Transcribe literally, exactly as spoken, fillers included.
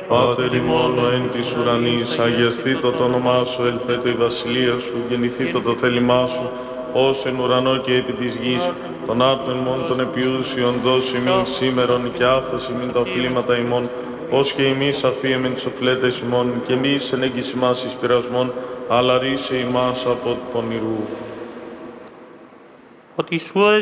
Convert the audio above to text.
Πάτερ ημών ο εν της ουρανής, αγιαστήτω το όνομά σου, ελθέτω η βασιλεία σου, γεννηθήτω το θέλημά σου, ως εν ουρανό και επί της γης, των άρτων ημών των επιούσιων δώσει ημίν σήμερον και άφεση ημίν τα οφειλήματα ημών, ως και εμείς αφίεμεν τις οφειλέτες ημών, και εμείς εν έγκυς ημάς εις πειρασμόν, αλλά ρίσε ημάς από του πονηρού. Ότι σου